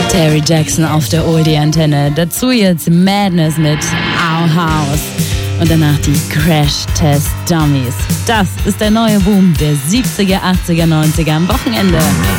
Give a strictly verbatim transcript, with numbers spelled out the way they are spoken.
Terry Jackson auf der O R D-Antenne. Dazu jetzt Madness mit Our House. Und danach die Crash Test Dummies. Das ist der neue Boom der siebziger, achtziger, neunziger am Wochenende.